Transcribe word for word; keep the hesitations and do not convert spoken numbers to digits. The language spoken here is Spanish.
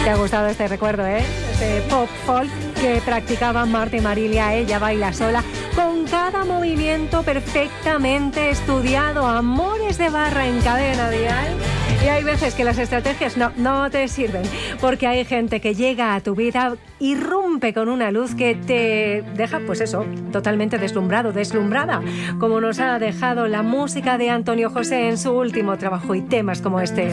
Te ha gustado este recuerdo, ¿eh? Este pop folk que practicaba Marta y Marilia. Ella baila sola, con cada movimiento perfectamente estudiado. Amores de Barra en Cadena Dial. Y hay veces que las estrategias no, no te sirven, porque hay gente que llega a tu vida, irrumpe con una luz que te deja, pues eso, totalmente deslumbrado, deslumbrada, como nos ha dejado la música de Antonio José en su último trabajo, y temas como este.